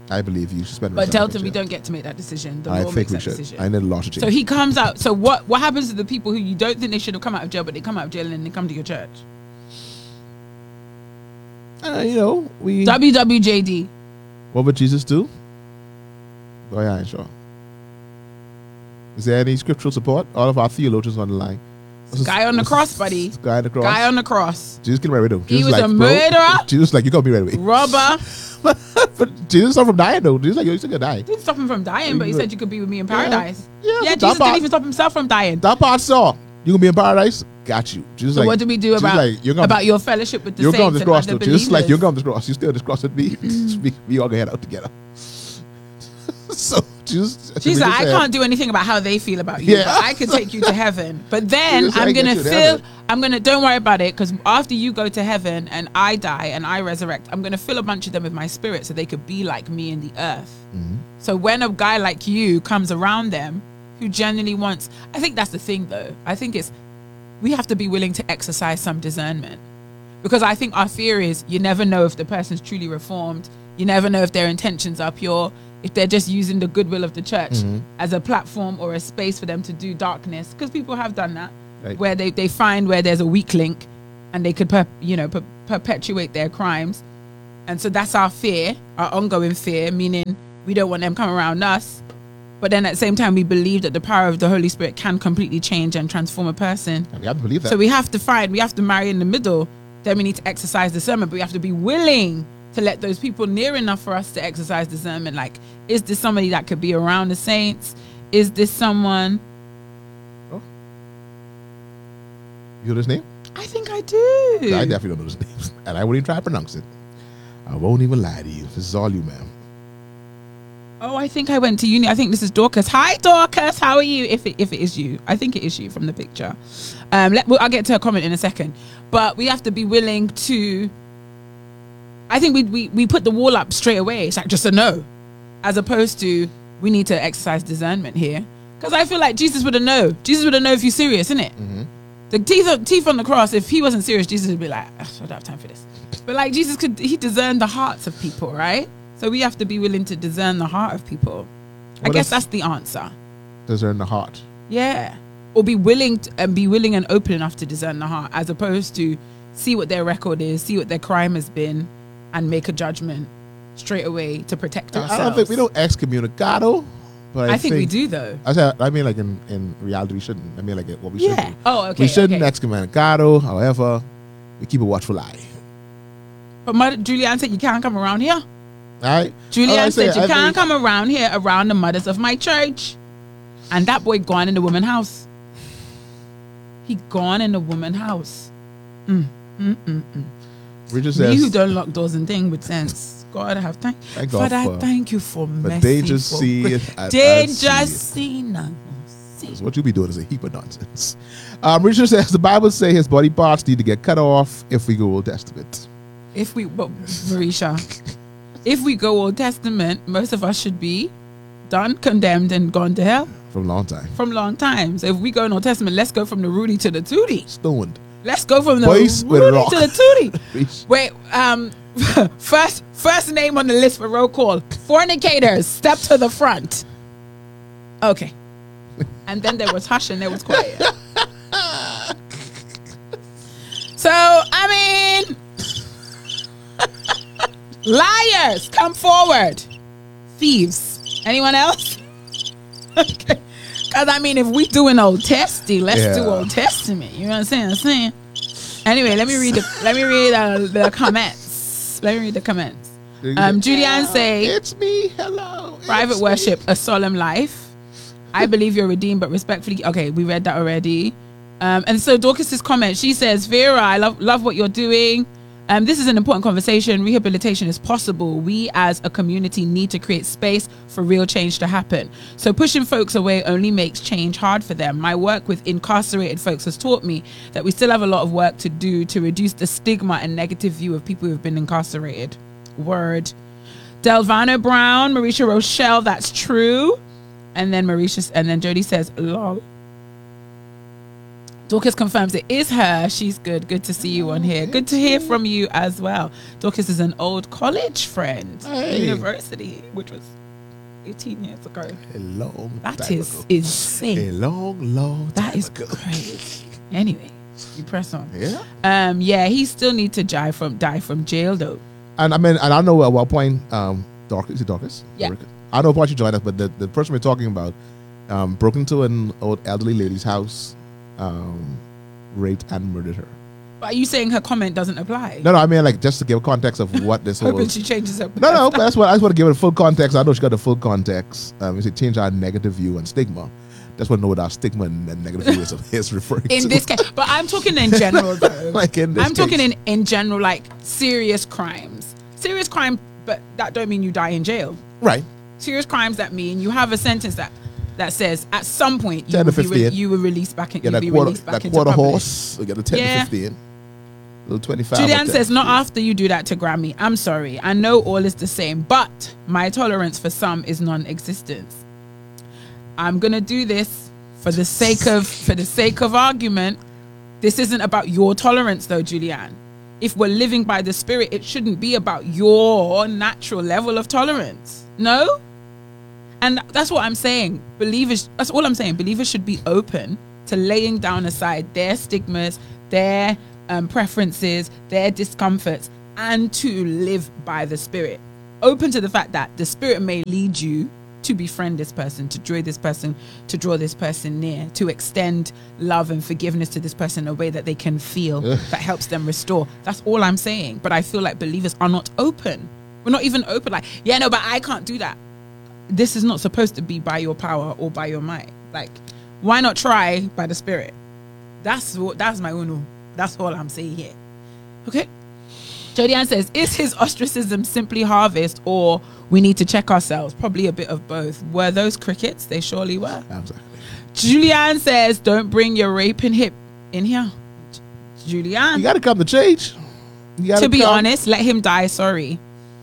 I believe you should spend. But Delta, we don't get to make that decision. The law makes that decision. I need a law to change. So he comes out. So what happens to the people who you don't think they should have come out of jail, but they come out of jail and they come to your church? We WWJD. What would Jesus do? Oh yeah, sure. Is there any scriptural support? All of our theologians on the line. Guy on the cross, buddy. Guy on the cross. Guy on the cross. Jesus came right away though. He was a murderer. Jesus like, you gotta be right away. Robber. But Jesus stopped from dying though. Jesus like, yo, you still gonna die. Didn't stop him from dying, but he said you could be with me in paradise. Yeah, Jesus didn't even stop himself from dying. That part saw. You gonna be in paradise? Got you. Jesus so like, what do we do about your fellowship with the saints? You're going to the cross though. Jesus like, you're going to the cross. You still this cross with me. We all gonna head out together. So Jesus like, I can't do anything about how they feel about you, but I could take you to heaven. But then I'm gonna don't worry about it, because after you go to heaven and I die and I resurrect, I'm gonna fill a bunch of them with my spirit so they could be like me in the earth. Mm-hmm. So when a guy like you comes around them who genuinely wants, I think that's the thing though. I think we have to be willing to exercise some discernment, because I think our fear is you never know if the person's truly reformed. You never know if their intentions are pure, if they're just using the goodwill of the church as a platform or a space for them to do darkness, because people have done that, right, where they find where there's a weak link and they could perpetuate their crimes. And so that's our fear, our ongoing fear, meaning we don't want them come around us. But then at the same time, we believe that the power of the Holy Spirit can completely change and transform a person. And we have to believe that. So we have to marry in the middle. Then we need to exercise discernment, but we have to be willing to let those people near enough for us to exercise discernment. Like, is this somebody that could be around the saints? Is this someone? Oh. You know his name? I think I do. I definitely don't know his name. And I wouldn't even try to pronounce it. I won't even lie to you. This is all you, ma'am. Oh, I think I went to uni. I think this is Dorcas. Hi, Dorcas. How are you? If it is you. I think it is you from the picture. I'll get to a comment in a second. But we have to be willing to... I think we put the wall up straight away. It's like just a no. As opposed to, we need to exercise discernment here. Because I feel like Jesus would have known. Jesus would have known if you're serious, innit? Mm-hmm. The teeth on the cross, if he wasn't serious, Jesus would be like, I don't have time for this. But like Jesus he discerned the hearts of people, right? So we have to be willing to discern the heart of people. I guess that's the answer. Discern the heart. Yeah. Or be willing and open enough to discern the heart, as opposed to see what their record is, see what their crime has been, and make a judgment straight away to protect ourselves. I don't think we don't excommunicado, but I think we do though. I mean, like in reality, we shouldn't. I mean, like what we should do. Oh, okay. We shouldn't excommunicado. However, we keep a watchful eye. But Mother Julianne said you can't come around here. All right. Julianne said you can't come around here around the mothers of my church. And that boy gone in the woman's house. He gone in the woman's house. Richard says, me who don't lock doors and thing with sense. God, I have thank God. Father, thank you for mercy. But they just see it. They just see none. What you be doing is a heap of nonsense. Richard says the Bible say his body parts need to get cut off if we go Old Testament. Marisha, if we go Old Testament, most of us should be done, condemned, and gone to hell. From long time. So if we go in Old Testament, let's go from the Rudy to the Tootie. Stoned. Let's go from the Rudy to the Tootie. Wait, first name on the list for roll call. Fornicators, step to the front. Okay. And then there was hush and there was quiet. So, I mean, liars, come forward. Thieves. Anyone else? Okay. Because, I mean, if we do an Old Testy, let's do Old Testament. You know what I'm saying? Anyway, let me read the comments. Let me read the comments. Julianne say, it's me. Hello. Private worship, a solemn life. I believe you're redeemed, but respectfully. Okay, we read that already. And so Dorcas's comment, she says, Vera, I love what you're doing. This is an important conversation. Rehabilitation is possible. We as a community need to create space for real change to happen. So pushing folks away only makes change hard for them. My work with incarcerated folks has taught me that we still have a lot of work to do to reduce the stigma and negative view of people who have been incarcerated. Word. Delvana Brown, Marisha Rochelle, that's true. And then Jody says, lol. Dorcas confirms it is her. She's good. Good to see you on here. Good to hear from you as well. Dorcas is an old college friend, university, which was 18 years ago. A long That is ago. insane. A long That time is ago. crazy. Anyway, you press on. Yeah. Yeah, he still needs to die from jail though. And I mean, and I know at what point, Dorcas, is it Dorcas? Yeah. I don't know why she joined us, but the person we're talking about broke into an old elderly lady's house, raped and murdered her. But are you saying her comment doesn't apply? No, I mean, like, just to give context of what this whole... Hoping she changes her. No, but I just want to give it a full context. I know she got the full context. We say change our negative view and stigma. Just want to know what our stigma and negative view is referring to. In this case, but I'm talking in general though. Like in this I'm talking case. in general, like serious crimes. Serious crime, but that don't mean you die in jail. Right. Serious crimes that mean you have a sentence that says at some point you 10 to will be 15. you will release back in, Yeah, you'll that be quarter, released back that into quarter public. horse. We get a 10 Yeah. to 15. Little 25. Julianne or 10 says, to not 15. after you do that to Grammy. I'm sorry. I know all is the same, but my tolerance for some is non-existent. I'm gonna do this for the sake of argument. This isn't about your tolerance though, Julianne. If we're living by the Spirit, it shouldn't be about your natural level of tolerance. No? And that's what I'm saying. That's all I'm saying. Believers should be open to laying down aside their stigmas, their preferences, their discomforts, and to live by the Spirit. Open to the fact that the Spirit may lead you to befriend this person, to draw this person near, to extend love and forgiveness to this person in a way that they can feel, that helps them restore. That's all I'm saying. But I feel like believers are not open. We're not even open. Like, yeah, no, but I can't do that. This is not supposed to be by your power or by your might. Like, why not try by the Spirit? That's my uno. That's all I'm saying here. Okay. Jodianne says, is his ostracism simply harvest, or we need to check ourselves? Probably a bit of both. Were those crickets? They surely were. Exactly. Julianne says, don't bring your raping hip in here. Julianne. You got to come to change. To be honest, let him die. Sorry.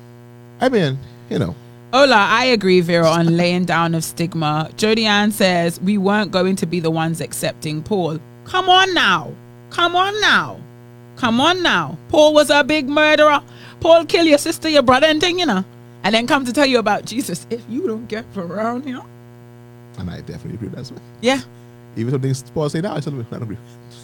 I mean, you know. Ola, I agree, Vera, on laying down of stigma. Jodianne says, we weren't going to be the ones accepting Paul. Come on now. Come on now. Come on now. Paul was a big murderer. Paul killed your sister, your brother, and thing, you know. And then come to tell you about Jesus. If you don't get around, you know. And I definitely agree with that as well. Yeah. Even some things Paul say now, I don't agree.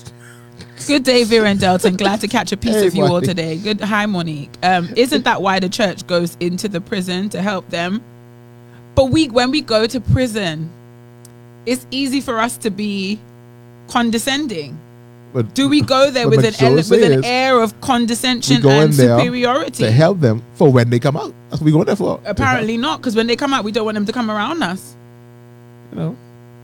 Good day, Vera and Delton. Glad to catch a piece Hey, of you all buddy. today. Good. Hi, Monique. Isn't that why the church goes into the prison to help them? But when we go to prison, it's easy for us to be condescending. But Do we go there but with an says air of we condescension go in and there superiority? to help them for when they come out. That's what we go there for. Apparently not, because when they come out, we don't want them to come around us. You know.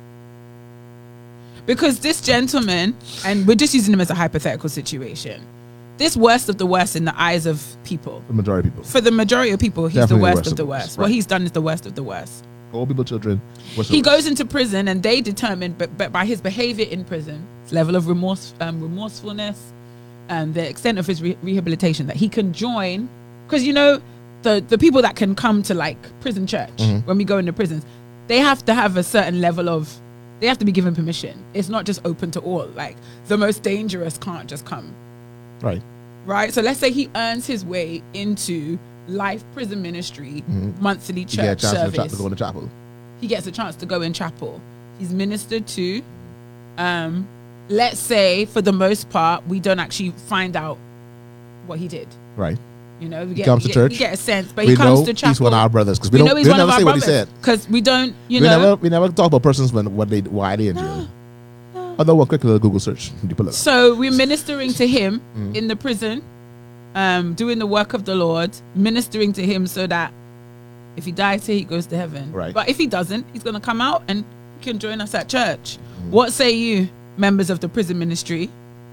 Because this gentleman, and we're just using him as a hypothetical situation, this worst of the worst in the eyes of people. The majority of people. For the majority of people, he's Definitely the worst of the worst. right. What he's done is the worst of the worst. All people, children. He goes into prison, and they determine, but by his behavior in prison, his level of remorsefulness, and the extent of his rehabilitation, that he can join. Because you know, the people that can come to like prison church when we go into prisons, they have to have a certain level of. They have to be given permission. It's not just open to all. Like the most dangerous can't just come. Right. Right. So let's say he earns his way into life prison ministry, monthly You get a church chance service. to go to chapel. He gets a chance to go in chapel. He's ministered to. Let's say for the most part, we don't actually find out what he did. Right. You know, He comes to church. We get a sense, but We he comes know to chapel. he's one of our brothers because we know don't. he's We one of never our say what he brothers said. because we don't. We never talk about persons why they in jail. Although, one quick little Google search. You pull it up. So we're ministering to him in the prison, doing the work of the Lord, ministering to him so that if he dies here, he goes to heaven. Right. But if he doesn't, he's going to come out and he can join us at church. What say you, members of the prison ministry?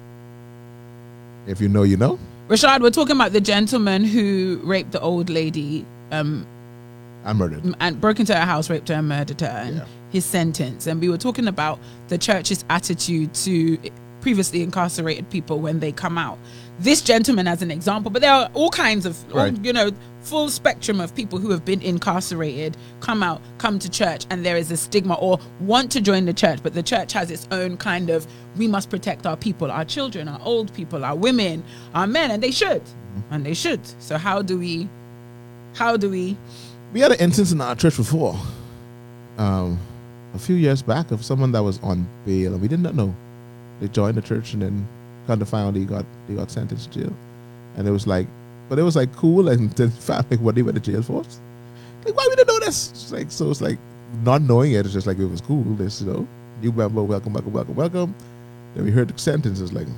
If you know, you know. Rashad, we're talking about the gentleman who raped the old lady I'm murdered. and broke into her house, raped her and murdered her, and his sentence. And we were talking about the church's attitude to previously incarcerated people when they come out. This gentleman as an example, but there are all kinds of, full spectrum of people who have been incarcerated, come to church, and there is a stigma or want to join the church, but the church has its own kind of, we must protect our people, our children, our old people, our women, our men, and they should. And they should. So how do we? We had an instance in our church before, a few years back, of someone that was on bail, and we did not know. They joined the church and then kind of found they got sentenced to jail, and it was like, but it was like cool, and then found like what they went to jail for. Like, why we didn't know this? It's like not knowing it. It's just like it was cool. This, new member, welcome. Then we heard the sentence. It's like,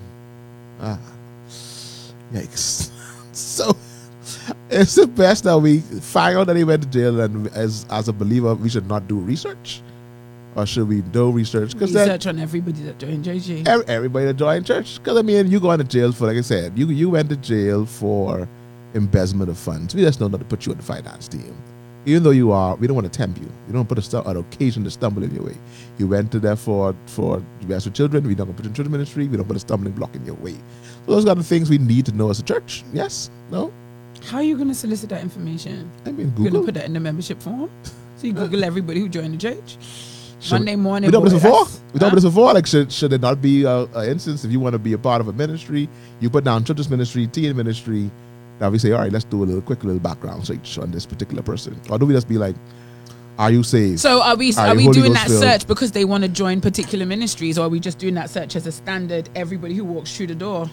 yikes. So it's the best that we find out that he went to jail, and as a believer, we should not do research. Or should we do research? Research on everybody that joined JG. Everybody that joined church. Because, you go into jail for, like I said, you went to jail for embezzlement of funds. We just know not to put you on the finance team. Even though we don't want to tempt you. We don't put an occasion to stumble in your way. You went to there for you ask for children. We don't put you in children's ministry. We don't put a stumbling block in your way. So those are the things we need to know as a church. Yes? No? How are you going to solicit that information? Google. You're going to put that in the membership form? So you Google everybody who joined the church? Monday morning. We talked about this before. Like, should it not be an instance if you want to be a part of a ministry, you put down church's ministry, teen ministry. Now we say, all right, let's do a quick little background search on this particular person. Or do we just be like, are you saved? So are we doing that search because they want to join particular ministries, or are we just doing that search as a standard? Everybody who walks through the door.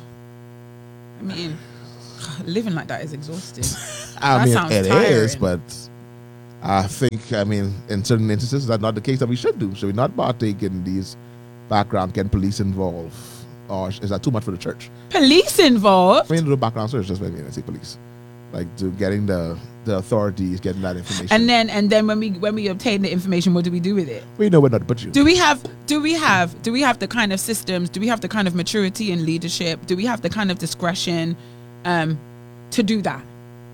Living like that is exhausting. It is, but I think, in certain instances, that's not the case that we should do. Should we not partake in these background? Get police involved? Or is that too much for the church? Police involved? The background search, just when I say police. Like, to getting the authorities, getting that information. And then when we obtain the information, what do we do with it? We know where not to put you. Do we have the kind of systems? Do we have the kind of maturity and leadership? Do we have the kind of discretion to do that?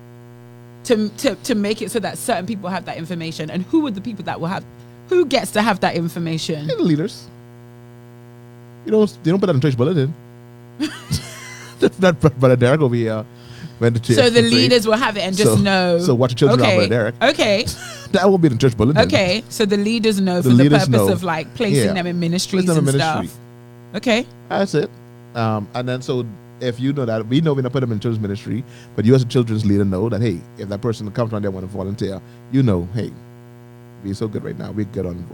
To make it so that certain people have that information, and who are the people that will have? Who gets to have that information? The leaders. They don't put that in church bulletin. That Brother Derek over here went to church. So the leaders will have it and just know. So watch your children out, Brother Derek. Okay. That will be in the church bulletin. Okay. So the leaders know for the purpose of like placing them in ministries and stuff. Okay. That's it. And then so if you know that, we know we're not put them in children's ministry, but you as a children's leader know that, hey, if that person comes around there and want to volunteer, hey, we're so good right now, we're good on